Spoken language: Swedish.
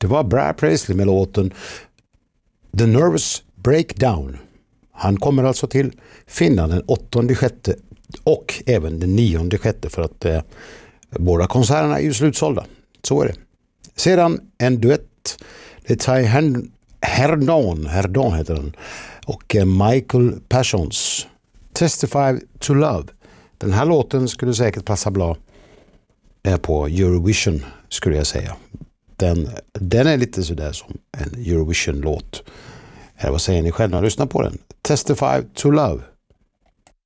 Det var Brad Paisley med låten The Nervous Breakdown. Han kommer alltså till Finland den 8/6 och även den 9/6 för att båda konserterna är ju slutsålda. Så är det. Sedan en duett. Det är Herdon heter den. Och Michael Parsons. Testify to Love. Den här låten skulle säkert passa bra på Eurovision skulle jag säga. Den är lite sådär som en Eurovision-låt. Vad säger ni själva? Lyssna på den. Testify to Love.